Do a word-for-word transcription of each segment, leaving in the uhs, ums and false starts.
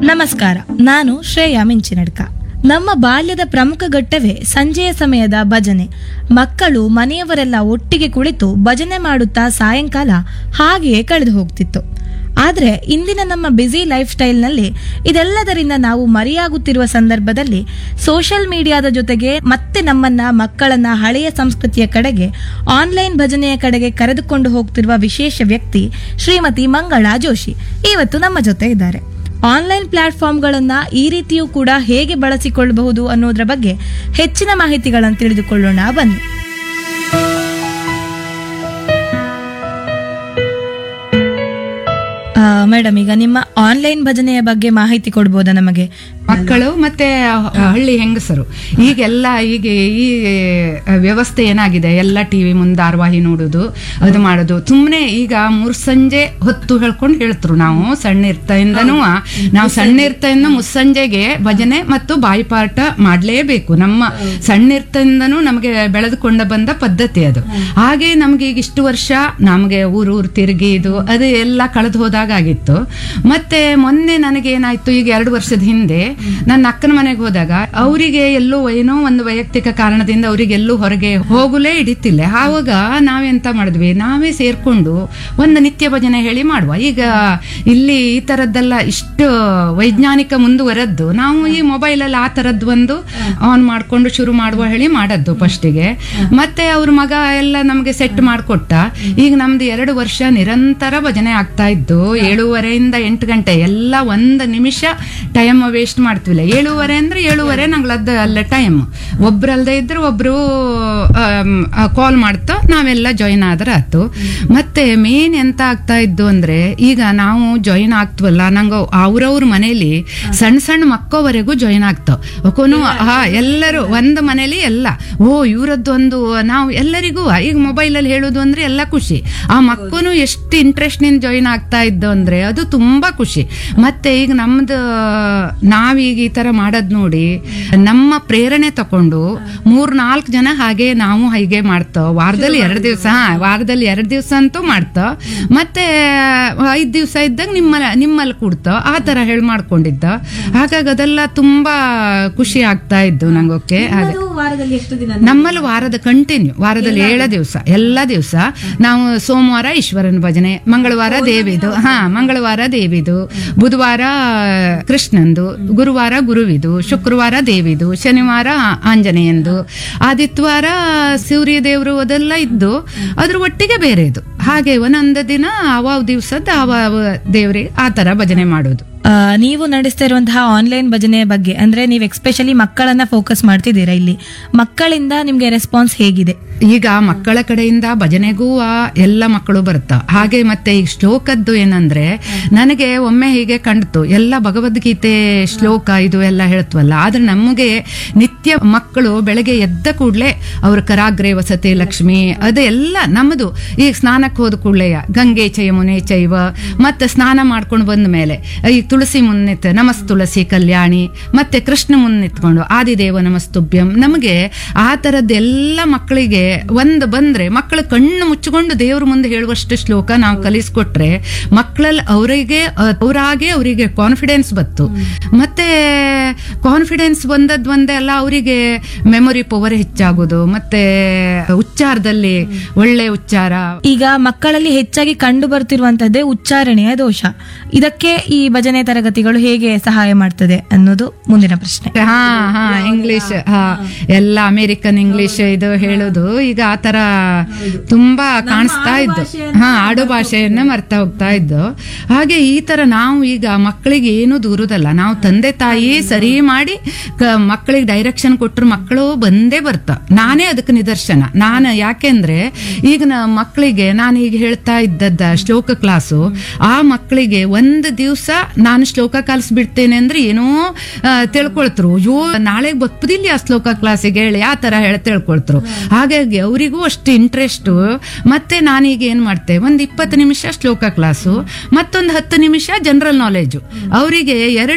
ನಮಸ್ಕಾರ, ನಾನು ಶ್ರೇಯಾ ಮಿಂಚಿನಡ್ಕ. ನಮ್ಮ ಬಾಲ್ಯದ ಪ್ರಮುಖ ಘಟ್ಟವೇ ಸಂಜೆಯ ಸಮಯದ ಭಜನೆ. ಮಕ್ಕಳು ಮನೆಯವರೆಲ್ಲ ಒಟ್ಟಿಗೆ ಕುಳಿತು ಭಜನೆ ಮಾಡುತ್ತಾ ಸಾಯಂಕಾಲ ಹಾಗೆಯೇ ಕಳೆದು ಹೋಗ್ತಿತ್ತು. ಆದ್ರೆ ಇಂದಿನ ನಮ್ಮ ಬ್ಯುಸಿ ಲೈಫ್ ಸ್ಟೈಲ್ನಲ್ಲಿ ಇದೆಲ್ಲದರಿಂದ ನಾವು ಮರೆಯಾಗುತ್ತಿರುವ ಸಂದರ್ಭದಲ್ಲಿ ಸೋಷಿಯಲ್ ಮೀಡಿಯಾದ ಜೊತೆಗೆ ಮತ್ತೆ ನಮ್ಮನ್ನ ಮಕ್ಕಳನ್ನ ಹಳೆಯ ಸಂಸ್ಕೃತಿಯ ಕಡೆಗೆ, ಆನ್ಲೈನ್ ಭಜನೆಯ ಕಡೆಗೆ ಕರೆದುಕೊಂಡು ಹೋಗ್ತಿರುವ ವಿಶೇಷ ವ್ಯಕ್ತಿ ಶ್ರೀಮತಿ ಮಂಗಳಾ ಜೋಶಿ ಇವತ್ತು ನಮ್ಮ ಜೊತೆ ಇದ್ದಾರೆ. ಆನ್ಲೈನ್ ಪ್ಲಾಟ್ಫಾರ್ಮ್ಗಳನ್ನ ಈ ರೀತಿಯೂ ಕೂಡ ಹೇಗೆ ಬಳಸಿಕೊಳ್ಳಬಹುದು ಅನ್ನೋದ್ರ ಬಗ್ಗೆ ಹೆಚ್ಚಿನ ಮಾಹಿತಿಗಳನ್ನು ತಿಳಿದುಕೊಳ್ಳೋಣ ಬನ್ನಿ. ಮೇಡಮ್, ಈಗ ನಿಮ್ಮ ಆನ್ಲೈನ್ ಭಜನೆಯ ಬಗ್ಗೆ ಮಾಹಿತಿ ಕೊಡ್ಬೋದಾ ನಮಗೆ? ಮಕ್ಕಳು ಮತ್ತೆ ಹಳ್ಳಿ ಹೆಂಗಸರು ಈಗೆಲ್ಲ ಈಗ ಈ ವ್ಯವಸ್ಥೆ ಏನಾಗಿದೆ, ಎಲ್ಲ ಟಿವಿ ಮುಂದೆ ಧಾರಾವಾಹಿ ನೋಡುದು, ಅದು ಮಾಡೋದು. ಸುಮ್ಮನೆ ಈಗ ಮೂರ್ ಸಂಜೆ ಹೊತ್ತು ಹೇಳ್ಕೊಂಡು ಹೇಳ್ತರು. ನಾವು ಸಣ್ಣ ಇರ್ತಾಯಿಂದನೂ ನಾವು ಸಣ್ಣ ಇರ್ತಾಯಿಂದ ಮುಸ್ಸಂಜೆಗೆ ಭಜನೆ ಮತ್ತು ಬಾಯಿಪಾಠ ಮಾಡ್ಲೇಬೇಕು. ನಮ್ಮ ಸಣ್ಣ ಇರ್ತಾಯಿಂದನೂ ನಮಗೆ ಬೆಳೆದುಕೊಂಡ ಬಂದ ಪದ್ಧತಿ ಅದು. ಹಾಗೆ ನಮ್ಗೆ ಈಗ ಇಷ್ಟು ವರ್ಷ ನಮ್ಗೆ ಊರೂರು ತಿರುಗಿ ಇದು ಅದು ಎಲ್ಲ ಕಳೆದು ಹೋದಾಗ ಆಗಿತ್ತು. ಮತ್ತೆ ಮೊನ್ನೆ ನನಗೆ ಏನಾಯ್ತು, ಈಗ ಎರಡು ವರ್ಷದ ಹಿಂದೆ ನನ್ನ ಅಕ್ಕನ ಮನೆಗೆ ಹೋದಾಗ ಅವರಿಗೆ ಎಲ್ಲೋ ಏನೋ ಒಂದು ವೈಯಕ್ತಿಕ ಕಾರಣದಿಂದ ಅವರಿಗೆ ಎಲ್ಲೂ ಹೊರಗೆ ಹೋಗಲೇ ಹಿಡಿತಿಲ್ಲ. ಆವಾಗ ನಾವೆಂತ ಮಾಡಿದ್ವಿ, ನಾವೇ ಸೇರ್ಕೊಂಡು ಒಂದು ನಿತ್ಯ ಭಜನೆ ಹೇಳಿ ಮಾಡುವ. ಈಗ ಇಲ್ಲಿ ಈ ತರದ್ದೆಲ್ಲ ಇಷ್ಟು ವೈಜ್ಞಾನಿಕ ಮುಂದುವರೆದ್ದು ನಾವು ಈ ಮೊಬೈಲ್ ಅಲ್ಲಿ ಆ ತರದ್ದು ಒಂದು ಆನ್ ಮಾಡ್ಕೊಂಡು ಶುರು ಮಾಡುವ ಹೇಳಿ ಮಾಡದ್ದು ಫಸ್ಟಿಗೆ. ಮತ್ತೆ ಅವ್ರ ಮಗ ಎಲ್ಲ ನಮ್ಗೆ ಸೆಟ್ ಮಾಡ್ಕೊಟ್ಟ. ಈಗ ನಮ್ದು ಎರಡು ವರ್ಷ ನಿರಂತರ ಭಜನೆ ಆಗ್ತಾ ಇದ್ದು, ಏಳುವರೆಯಿಂದ ಎಂಟು ಗಂಟೆ ಎಲ್ಲ ಒಂದು ನಿಮಿಷ ಟೈಮ್ ವೇಸ್ಟ್ ಮಾಡ್ತೀವಿಲ್ಲ. ಏಳುವರೆ ಅಂದ್ರೆ ಏಳುವರೆ ನಂಗ್ಲದ್ದು ಅಲ್ಲ ಟೈಮ್. ಒಬ್ರಲ್ದೇ ಇದ್ರೆ ಒಬ್ರು ಕಾಲ್ ಮಾಡ್ತಾ ನಾವೆಲ್ಲ ಜಾಯಿನ್ ಆದ್ರೆ ಆಯ್ತು. ಮತ್ತೆ ಮೇನ್ ಎಂತ ಆಗ್ತಾ ಇದ್ದು ಅಂದ್ರೆ, ಈಗ ನಾವು ಜಾಯಿನ್ ಆಗ್ತವಲ್ಲ, ನಂಗೆ ಅವ್ರವ್ರ ಮನೇಲಿ ಸಣ್ಣ ಸಣ್ಣ ಮಕ್ಕವರೆಗೂ ಜಾಯಿನ್ ಆಗ್ತಾವ. ಒಕೋನು ಹಾ ಎಲ್ಲರೂ ಒಂದು ಮನೇಲಿ ಎಲ್ಲ ಓ ಇವ್ರದ್ದು ಒಂದು ನಾವು ಎಲ್ಲರಿಗೂ ಈಗ ಮೊಬೈಲ್ ಅಲ್ಲಿ ಹೇಳುದು ಅಂದ್ರೆ ಎಲ್ಲ ಖುಷಿ. ಆ ಮಕ್ಕನು ಎಷ್ಟು ಇಂಟ್ರೆಸ್ಟ್ ನಿಂದ ಜಾಯಿನ್ ಆಗ್ತಾ ಇದ್ದು ಅಂದ್ರೆ ಅದು ತುಂಬಾ ಖುಷಿ. ಮತ್ತೆ ಈಗ ನಮ್ದು ನಾವೀಗ ಈ ತರ ಮಾಡದ್ ನೋಡಿ ನಮ್ಮ ಪ್ರೇರಣೆ ತಕೊಂಡು ಮೂರ್ ನಾಲ್ಕು ಜನ ಹಾಗೆ ನಾವು ಹೀಗೆ ಮಾಡ್ತಾವ. ವಾರದಲ್ಲಿ ಎರಡು ದಿವಸ ಹಾ ವಾರದಲ್ಲಿ ಎರಡು ದಿವಸ ಅಂತೂ ಮಾಡ್ತಾವ. ಮತ್ತೆ ಐದ್ ದಿವಸ ಇದ್ದಾಗ ನಿಮ್ಮ ನಿಮ್ಮಲ್ಲಿ ಕೂಡ್ತಾವ. ಆ ತರ ಹೇಳಿ ಮಾಡ್ಕೊಂಡಿದ್ದ. ಹಾಗಾಗಿ ಅದೆಲ್ಲ ತುಂಬಾ ಖುಷಿ ಆಗ್ತಾ ಇದ್ದು ನಂಗೊಕ್ಕೆ. ಹಾಗೆ ನಮ್ಮಲ್ಲಿ ವಾರದ ಕಂಟಿನ್ಯೂ ವಾರದಲ್ಲಿ ಏಳು ದಿವಸ ಎಲ್ಲ ದಿವಸ ನಾವು ಸೋಮವಾರ ಈಶ್ವರನ ಭಜನೆ, ಮಂಗಳವಾರ ದೇವಿದು ಹಾ ಮಂಗಳವಾರ ದೇವಿದು, ಬುಧವಾರ ಕೃಷ್ಣಂದು, ಗುರುವಾರ ಗುರುವಿದು, ಶುಕ್ರವಾರ ದೇವಿದು, ಶನಿವಾರ ಆಂಜನೇಯಂದು, ಆದಿತ್ಯವಾರ ಸೂರ್ಯ ದೇವರು ಅದೆಲ್ಲ ಇದ್ದು ಅದ್ರ ಒಟ್ಟಿಗೆ ಬೇರೆದು. ಹಾಗೆ ಒಂದೊಂದು ದಿನ ಅವಾವ ದಿವಸದ ಅವಾವ ದೇವ್ರಿಗೆ ಆ ತರ ಭಜನೆ ಮಾಡೋದು. ನೀವು ನಡೆಸ್ತಾ ಇರುವಂತಹ ಆನ್ಲೈನ್ ಭಜನೆಯ ಬಗ್ಗೆ ಅಂದ್ರೆ ನೀವು ಎಕ್ಸ್ಪೆಷಲಿ ಮಕ್ಕಳನ್ನ ಫೋಕಸ್ ಮಾಡ್ತಿದ್ದೀರಾ. ಇಲ್ಲಿ ಮಕ್ಕಳಿಂದ ನಿಮ್ಗೆ ರೆಸ್ಪಾನ್ಸ್ ಹೇಗಿದೆ? ಈಗ ಮಕ್ಕಳ ಕಡೆಯಿಂದ ಭಜನೆಗೂ ಎಲ್ಲ ಮಕ್ಕಳು ಬರ್ತಾವ. ಹಾಗೆ ಮತ್ತೆ ಈಗ ಶ್ಲೋಕದ್ದು ಏನಂದ್ರೆ, ನನಗೆ ಒಮ್ಮೆ ಹೀಗೆ ಕಂಡ್ತು, ಎಲ್ಲ ಭಗವದ್ಗೀತೆ ಶ್ಲೋಕ ಇದು ಎಲ್ಲ ಹೇಳ್ತವಲ್ಲ. ಆದ್ರೆ ನಮಗೆ ನಿತ್ಯ ಮಕ್ಕಳು ಬೆಳಗ್ಗೆ ಎದ್ದ ಕೂಡ್ಲೆ ಅವ್ರ ಕರಾಗ್ರೆ ವಸತೆ ಲಕ್ಷ್ಮಿ ಅದೆಲ್ಲ ನಮ್ಮದು. ಈಗ ಸ್ನಾನಕ್ಕೆ ಹೋದ ಕೂಡ್ಲೆ ಗಂಗೆ ಚಯಮುನೆ ಚೈವ, ಮತ್ತೆ ಸ್ನಾನ ಮಾಡ್ಕೊಂಡು ಬಂದ ಮೇಲೆ ಈಗ ತುಳಸಿ ಮುನ್ನಿತ್ ನಮಸ್ ತುಳಸಿ ಕಲ್ಯಾಣಿ, ಮತ್ತೆ ಕೃಷ್ಣ ಮುನ್ನಿತ್ಕೊಂಡು ಆದಿದೇವ ನಮಸ್ತುಭ್ಯಂ. ನಮಗೆ ಆ ತರದ್ದೆಲ್ಲ ಮಕ್ಕಳಿಗೆ ಒಂದು ಬಂದ್ರೆ ಮಕ್ಕಳು ಕಣ್ಣು ಮುಚ್ಚಿಕೊಂಡು ದೇವ್ರ ಮುಂದೆ ಹೇಳುವಷ್ಟು ಶ್ಲೋಕ ನಾವು ಕಲಿಸ್ಕೊಟ್ರೆ ಮಕ್ಕಳಲ್ಲಿ ಅವರಿಗೆ ಅವರಾಗೆ ಅವರಿಗೆ ಕಾನ್ಫಿಡೆನ್ಸ್ ಬತ್ತು. ಮತ್ತೆ ಕಾನ್ಫಿಡೆನ್ಸ್ ಬಂದದ್ ಒಂದೇ ಅಲ್ಲ, ಅವರಿಗೆ ಮೆಮೊರಿ ಪವರ್ ಹೆಚ್ಚಾಗೋದು, ಮತ್ತೆ ಉಚ್ಚಾರದಲ್ಲಿ ಒಳ್ಳೆ ಉಚ್ಚಾರ. ಈಗ ಮಕ್ಕಳಲ್ಲಿ ಹೆಚ್ಚಾಗಿ ಕಂಡು ಬರ್ತಿರುವಂತದ್ದೇ ಉಚ್ಚಾರಣೆಯ ದೋಷ. ಇದಕ್ಕೆ ಈ ಭಜನೆ ತರಗತಿಗಳು ಹೇಗೆ ಸಹಾಯ ಮಾಡ್ತದೆ ಅನ್ನೋದು ಮುಂದಿನ ಪ್ರಶ್ನೆ. ಹಾ ಹಾ ಇಂಗ್ಲಿಷ್ ಹಾ ಎಲ್ಲ ಅಮೆರಿಕನ್ ಇಂಗ್ಲಿಷ್ ಇದು ಹೇಳೋದು ಈಗ ಆ ತರ ತುಂಬಾ ಕಾಣಿಸ್ತಾ ಇದ್ದು. ಹಾ ಆಡು ಭಾಷೆಯನ್ನ ಮರ್ತಾ ಹೋಗ್ತಾ ಇದ್ದು. ಹಾಗೆ ಈ ತರ ನಾವು ಈಗ ಮಕ್ಕಳಿಗೆ ಏನು ದೂರದಲ್ಲ, ನಾವು ತಂದೆ ತಾಯಿ ಸರಿ ಮಾಡಿ ಮಕ್ಕಳಿಗೆ ಡೈರೆಕ್ಷನ್ ಕೊಟ್ಟರು ಮಕ್ಕಳು ಬಂದೇ ಬರ್ತಾವ. ನಾನೇ ಅದಕ್ಕೆ ನಿದರ್ಶನ. ನಾನು ಯಾಕೆಂದ್ರೆ ಈಗ ಮಕ್ಕಳಿಗೆ ನಾನು ಈಗ ಹೇಳ್ತಾ ಇದ್ದದ್ದ ಶ್ಲೋಕ ಕ್ಲಾಸು, ಆ ಮಕ್ಕಳಿಗೆ ಒಂದು ದಿವಸ ನಾನು ಶ್ಲೋಕ ಕಲಿಸ್ಬಿಡ್ತೇನೆ ಅಂದ್ರೆ ಏನೋ ತಿಳ್ಕೊಳ್ತರು. ಅಯ್ಯೋ ನಾಳೆಗೆ ಬಪ್ಪದಿಲ್ಲ ಆ ಶ್ಲೋಕ ಕ್ಲಾಸಿಗೆ ಹೇಳಿ ಆ ತರ ಹೇಳಿ ತಿಳ್ಕೊಳ್ತರು. ಹಾಗಾಗಿ ಅವರಿಗೂ ಅಷ್ಟು ಇಂಟ್ರೆಸ್ಟ್. ಮತ್ತೆ ನಾನೀಗ ಏನ್ ಮಾಡ್ತೆ, ಒಂದ್ ಇಪ್ಪತ್ತು ನಿಮಿಷ ಶ್ಲೋಕ ಕ್ಲಾಸು, ಮತ್ತೊಂದು ಹತ್ತು ನಿಮಿಷ ಜನರಲ್ ನಾಲೆಜು. ಅವರಿಗೆ ಎರಡು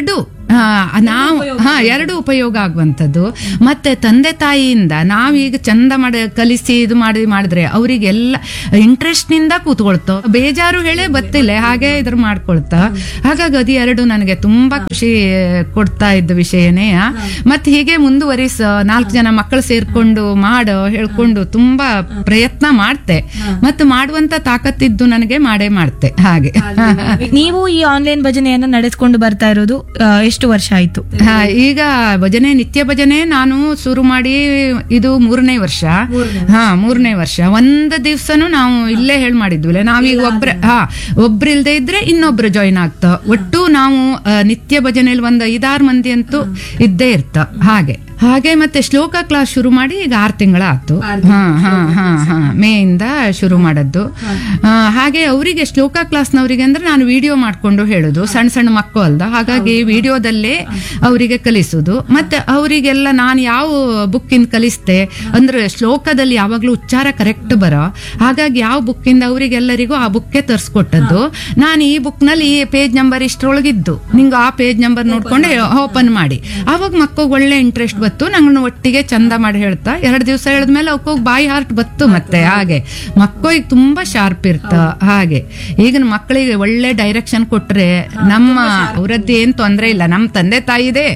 ಆ, ನಾವು ಹಾ ಎರಡು ಉಪಯೋಗ ಆಗುವಂಥದ್ದು. ಮತ್ತೆ ತಂದೆ ತಾಯಿಯಿಂದ ನಾವೀಗ ಚಂದ ಮಾಡಿ ಕಲಿಸಿ ಇದು ಮಾಡಿ ಮಾಡಿದ್ರೆ ಅವರಿಗೆಲ್ಲ ಇಂಟ್ರೆಸ್ಟ್ ನಿಂದ ಕೂತ್ಕೊಳ್ತೋ, ಬೇಜಾರು ಹೇಳೇ ಬತ್ತಿಲ್ಲ ಹಾಗೆ ಇದ್ರ ಮಾಡ್ಕೊಳ್ತಾ. ಹಾಗಾಗಿ ಅದು ಎರಡು ನನಗೆ ತುಂಬಾ ಖುಷಿ ಕೊಡ್ತಾ ಇದ್ದ ವಿಷಯನೇ. ಮತ್ತೆ ಹೀಗೆ ಮುಂದುವರಿಸ ನಾಲ್ಕು ಜನ ಮಕ್ಕಳು ಸೇರ್ಕೊಂಡು ಮಾಡೋ ಹೇಳ್ಕೊಂಡು ತುಂಬಾ ಪ್ರಯತ್ನ ಮಾಡ್ತೆ. ಮತ್ತೆ ಮಾಡುವಂತ ತಾಕತ್ತಿದ್ದು ನನಗೆ ಮಾಡೇ ಮಾಡ್ತೆ ಹಾಗೆ. ನೀವು ಈ ಆನ್ಲೈನ್ ಭಜನೆಯನ್ನ ನಡೆಸ್ಕೊಂಡು ಬರ್ತಾ ಇರೋದು ಆ, ಎಷ್ಟು ವರ್ಷ ಆಯ್ತು? ಹಾ, ಈಗ ಭಜನೆ ನಿತ್ಯ ಭಜನೆ ನಾನು ಶುರು ಮಾಡಿ ಇದು ಮೂರನೇ ವರ್ಷ. ಹಾ ಮೂರನೇ ವರ್ಷ. ಒಂದ್ ದಿವ್ಸನು ನಾವು ಇಲ್ಲೇ ಹೇಳ್ ಮಾಡಿದ್ವಿಲ್ಲ, ನಾವೀಗ ಒಬ್ರ ಹಾ ಒಬ್ರು ಇಲ್ದೇ ಇದ್ರೆ ಇನ್ನೊಬ್ರು ಜಾಯಿನ್ ಆಗ್ತಾ. ಒಟ್ಟು ನಾವು ಆ, ನಿತ್ಯ ಭಜನೆಯಲ್ಲಿ ಒಂದ್ ಐದಾರು ಮಂದಿ ಅಂತೂ ಇದ್ದೇ ಇರ್ತ ಹಾಗೆ ಹಾಗೆ ಮತ್ತೆ ಶ್ಲೋಕ ಕ್ಲಾಸ್ ಶುರು ಮಾಡಿ ಈಗ ಆರು ತಿಂಗಳ ಆಯ್ತು. ಹಾ ಹಾ ಹಾ ಹಾ ಮೇ ಇಂದ ಶುರು ಮಾಡದ್ದು. ಆ, ಹಾಗೆ ಅವರಿಗೆ ಶ್ಲೋಕ ಕ್ಲಾಸ್ನವರಿಗೆ ಅಂದ್ರೆ ನಾನು ವಿಡಿಯೋ ಮಾಡ್ಕೊಂಡು ಹೇಳುದು, ಸಣ್ಣ ಸಣ್ಣ ಮಕ್ಕಳು ಅಲ್ದ, ಹಾಗಾಗಿ ವಿಡಿಯೋದಲ್ಲೇ ಅವರಿಗೆ ಕಲಿಸುದು. ಮತ್ತೆ ಅವರಿಗೆಲ್ಲ ನಾನು ಯಾವ ಬುಕ್ಕಿಂದ ಕಲಿಸ್ತೆ ಅಂದ್ರೆ ಶ್ಲೋಕದಲ್ಲಿ ಯಾವಾಗ್ಲೂ ಉಚ್ಚಾರ ಕರೆಕ್ಟ್ ಬರೋ, ಹಾಗಾಗಿ ಯಾವ ಬುಕ್ಕಿಂದ ಅವರಿಗೆಲ್ಲರಿಗೂ ಆ ಬುಕ್ಕೆ ತರಿಸ್ಕೊಟ್ಟದ್ದು. ನಾನು ಈ ಬುಕ್ ನಲ್ಲಿ ಈ ಪೇಜ್ ನಂಬರ್ ಇಷ್ಟರೊಳಗಿದ್ದು ನಿಂಗೆ ಆ ಪೇಜ್ ನಂಬರ್ ನೋಡ್ಕೊಂಡು ಓಪನ್ ಮಾಡಿ, ಅವಾಗ ಮಕ್ಕಳಿಗೆ ಒಳ್ಳೆ ಇಂಟ್ರೆಸ್ಟ್ ಬತ್ತು. ನಂಗೆ ಒಟ್ಟಿಗೆ ಚಂದ ಮಾಡಿ ಹೇಳ್ತಾ ಎರಡು ದಿವಸ ಹೇಳಿದ್ಮೇಲೆ ಅವಕ್ಕೋಗಿ ಬಾಯಿ ಹಾರ್ಟ್ ಬತ್ತು. ಮತ್ತೆ ಹಾಗೆ ಮಕ್ಕಳಿಗೆ ತುಂಬಾ ಶಾರ್ಪ್ ಇರ್ತ. ಹಾಗೆ ಈಗಿನ ಮಕ್ಕಳಿಗೆ ಒಳ್ಳೆ ಡೈರೆಕ್ಷನ್ ಕೊಟ್ರೆ ನಮ್ಮ ಅವರದ್ದು ಏನ್ ತೊಂದ್ರೆ ಇಲ್ಲ, ನಮ್ಮ ತಂದೆ ತಾಯಿದೆ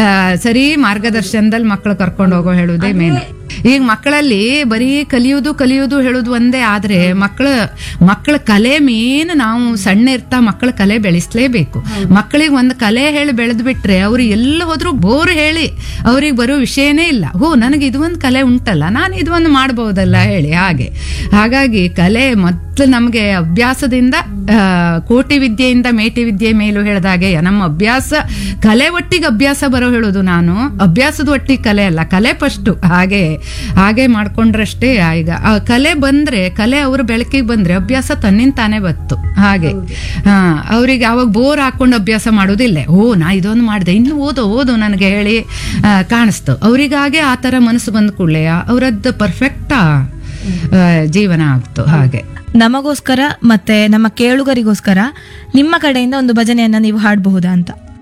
ಸರಿ ಮಾರ್ಗದರ್ಶನದಲ್ಲಿ ಮಕ್ಕಳು ಕರ್ಕೊಂಡು ಹೋಗೋ ಹೇಳುವುದೇ ಮೇನ್. ಈಗ ಮಕ್ಕಳಲ್ಲಿ ಬರೀ ಕಲಿಯುವುದು ಕಲಿಯುವುದು ಹೇಳುದು ಒಂದೇ ಆದ್ರೆ ಮಕ್ಕಳ ಮಕ್ಕಳ ಕಲೆ ಮೇನ್. ನಾವು ಸಣ್ಣ ಇರ್ತಾ ಮಕ್ಕಳ ಕಲೆ ಬೆಳೆಸಲೇಬೇಕು. ಮಕ್ಕಳಿಗೆ ಒಂದು ಕಲೆ ಹೇಳಿ ಬೆಳೆದ್ ಬಿಟ್ರೆ ಅವ್ರು ಎಲ್ಲ ಹೋದ್ರು ಬೋರ್ ಹೇಳಿ ಅವ್ರಿಗೆ ಬರೋ ವಿಷಯನೇ ಇಲ್ಲ. ಹೋ ನನಗೆ ಇದು ಒಂದು ಕಲೆ ಉಂಟಲ್ಲ, ನಾನು ಇದು ಒಂದು ಮಾಡಬಹುದಲ್ಲ ಹೇಳಿ ಹಾಗೆ. ಹಾಗಾಗಿ ಕಲೆ ಮೊದ್ಲು ನಮ್ಗೆ ಅಭ್ಯಾಸದಿಂದ ಆ, ಕೋಟಿ ವಿದ್ಯೆಯಿಂದ ಮೇಟಿ ವಿದ್ಯೆ ಮೇಲೂ ಹೇಳ್ದಾಗೆ ನಮ್ಮ ಅಭ್ಯಾಸ ಕಲೆ ಒಟ್ಟಿಗೆ ಅಭ್ಯಾಸ ಬರೋ ಹೇಳುದು ನಾನು. ಅಭ್ಯಾಸದ ಒಟ್ಟಿಗೆ ಕಲೆ ಅಲ್ಲ, ಕಲೆ ಫಸ್ಟ್. ಹಾಗೆ ಹಾಗೆ ಮಾಡ್ಕೊಂಡ್ರಷ್ಟೇ. ಈಗ ಆ ಕಲೆ ಬಂದ್ರೆ ಕಲೆ ಅವ್ರ ಬೆಳಕಿಗೆ ಬಂದ್ರೆ ಅಭ್ಯಾಸ ತನ್ನಿಂದ ತಾನೇ ಬತ್ತು. ಹಾಗೆ ಹಾ ಅವ್ರಿಗೆ ಅವಾಗ ಬೋರ್ ಹಾಕೊಂಡು ಅಭ್ಯಾಸ ಮಾಡೋದಿಲ್ಲ. ಓ ನಾ ಇದೊಂದು ಮಾಡಿದೆ ಇನ್ನು ಓದೋ ಓದು ನನಗೆ ಹೇಳಿ ಕಾಣಿಸ್ತು. ಅವ್ರಿಗಾಗೆ ಆ ತರ ಮನಸ್ಸು ಬಂದ ಕೂಡಲೇ ಅವರದ್ದು ಪರ್ಫೆಕ್ಟ್ ಜೀವನ ಆಗ್ತು. ಹಾಗೆ ನಮಗೋಸ್ಕರ ಮತ್ತೆ ನಮ್ಮ ಕೇಳುಗರಿಗೋಸ್ಕರ ನಿಮ್ಮ ಕಡೆಯಿಂದ ಒಂದು ಭಜನೆಯನ್ನ ನೀವು ಹಾಡಬಹುದಾ ಅಂತ?